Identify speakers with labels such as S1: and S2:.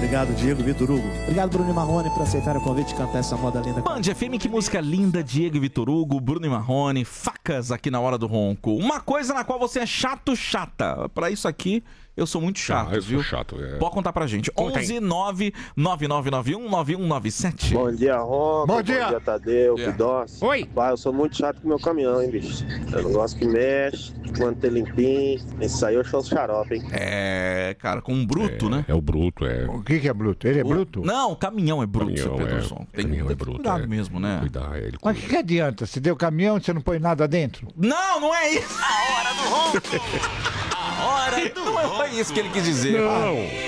S1: Obrigado, Diego, Vitor Hugo. Obrigado, Bruno e Marrone, por aceitar o convite de cantar essa moda linda.
S2: Band FM, que música linda, Diego e Vitor Hugo, Bruno e Marrone, facas aqui na hora do ronco. Uma coisa na qual você é chata. Pra isso aqui, eu sou muito chato,
S3: eu
S2: viu?
S3: sou chato,
S2: Pode contar pra gente. 11-9-9991-9197.
S4: Bom dia, Ronco.
S5: Bom dia,
S4: Tadeu, Pidós.
S5: Oi.
S4: Pai, eu sou muito chato com meu caminhão, hein, bicho. Eu não gosto que mexe, manter limpinho. Esse aí eu sou xarope, hein.
S2: É, cara, com um bruto, né?
S3: É o bruto, é.
S5: O que é bruto? Ele é bruto?
S2: Não, o caminhão é bruto, seu
S3: Caminhão,
S2: Pedroson. Tem que
S3: caminhão
S2: ter
S3: é bruto,
S2: cuidado mesmo, né?
S3: Cuidar, ele
S5: Mas o que adianta? Se deu caminhão e você não põe nada dentro?
S2: Não, não é isso.
S6: A hora do ronco.
S2: A hora do ronco. Não foi isso que ele quis dizer.
S3: Não.